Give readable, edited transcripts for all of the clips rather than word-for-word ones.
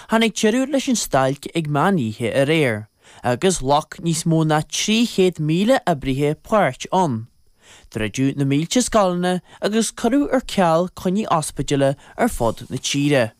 Hannig jeú leis an stailc ag maníthe a réir, agus loch níos mó na 300 míle a brithe páirt an. Dredú na mílte scalna agus corú ar ceall coní ospidile ar fod na tíre.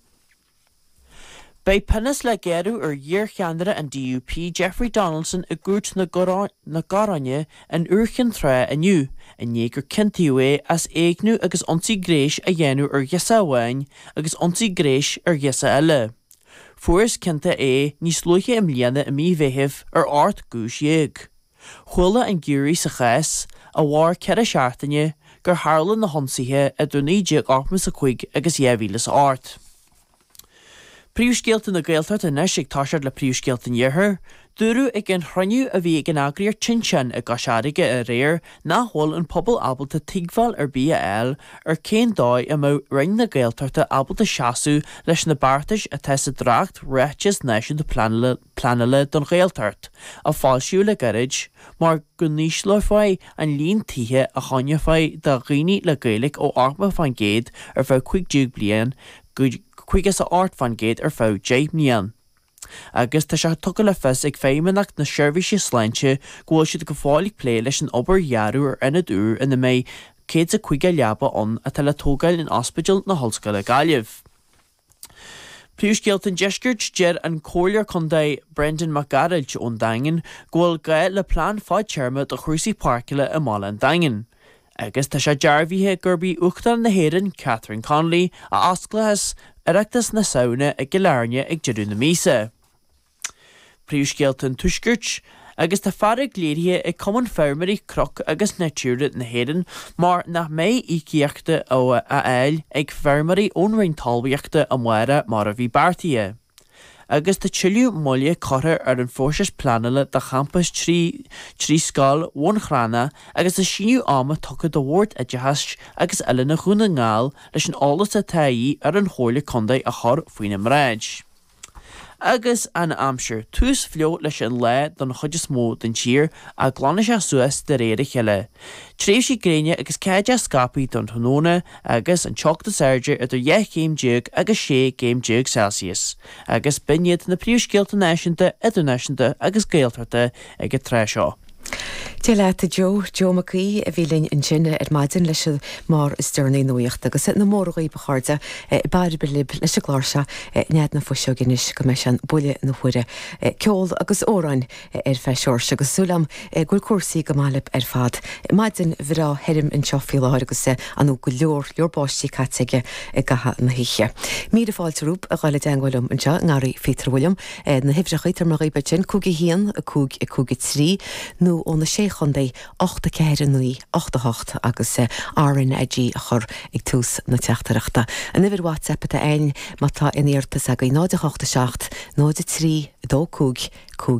Bei pennas le gearú ar dhear cheanara an DUP Jeffrey Donaldson a gúirt na Garánne an uirchan thra aniu, a négur cintíú as éagnú agus onsaí gréis a dhéanú ar gheasa amháin agus onsaí gréis ar gheasa eile. Fuair cinnta níos luithe im líana a mí bheitheh ar ort gúis dhéag. Chuala an gúirí sa chais a bhhar cead a seaartaine gur hála na honsaithe a dúnaídeag 8 agus 10 ort. Príomhscéalta na Gaeltacht a neisig táisiart le príomhscéalta dhearthair, dúrú ag an hroniú a bhí ag an agriar tinsean a gasáige a réir náthil an pobl abalta tigfáil ar bí eil ar cén dóid a mó ring na Gaeltachta abalta seaasú leis na bartais a teis a dracht réitis neisiú de planile don Gaeltacht, a fáilsiú le garid, mar go níos le fáid an líon tithe a chaine fáid de rií le Gaelic ó 8 fan géad ar bheith 50 bliain, chuigas a ort fan géad ar fád 10 nían. Agus tá se tucha le fis ag féimeach na seirbhíse sláinte ghfuil siad go fálaigh plé leis an obair dhearú ar inad úr ina mé 150 leaba an a tal le tógáil in ospidil na hallscoile Gaillimh. Príomhscéalta deiscirt deir an cóir chundé Brendan McGarrett ón Daingean ghfuil gael le plán fáid tearma do chuirsaí parciile i mála an Daingean. Agus tá sé dearbhíthe gurbí uachtar na héireann Catherine Connolly a asclathas ireachtas na saona ag go learne ag deirú na mísa. Príomhscéalta tuiscirt agus tá fada gléirithe ag cumann fermarí croc agus natúra na héireann mar nach mé ícíochta ó a eil ag fermarí ónrainn talbaíochta a mhaire mar a bhí bartaí. Agus tá tiiliú molla cothair ar an fórsis planile de champas trí scáil bhain chrána agus a síniú ama tucha do bhórt a dehas agus eile na chúna ngáil leis an álas a taí ar an chóirla condaid a thar faoine mráid. Agus an amsir tús flió leis an le don chuide smó den tír a glána se suas de réir a cheile. Tréimh sí gréine agus céide scapaí don tónóna agus an teachta Serge idir 10 géag agus 6 géag Celsius. Agus biniad na príomhscéalta náisiúnta idirnáisiúnta agus Gaeltachta ag go tréiseo. Téile Joe McCree a bhílinn an sinne ar maidin leis mar is dúrnaí nuocht agus na mórgaí becharda bar belib leis a gláirse nead na fuseo ginis go meis an buile na chuire ceol agus óráin ar feisiir agus súlam gúil cuasaí go máilib ar fad. Maidin bhírá heirim an seofií láir agus anú go leorbáistí caiteige gatha na hiiche. Míad a fáiltarúp a gáile deanghilm an seo ngáirí fétarhfuilm na hifrechaítar mar réibe sin cúgi hían a cúg trí nó ó na sé chundé 8 ceir nuí 8 agus RNAG a chur ag tús na teachtareachta. An ifir WhatsApp a ein má tá iníirtas a go 986 93 2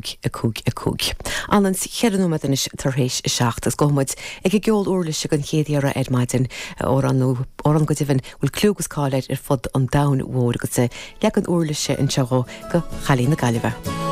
cúg. Annans cheanú is tarhéis seach as gomuid ag go geol úrlis an chéadíara ar maidin ó an go dtíhann bhfuil clúgus cáir ar fud an dam mhór agus le an úrlise an teá go chalí na Gaillimhe.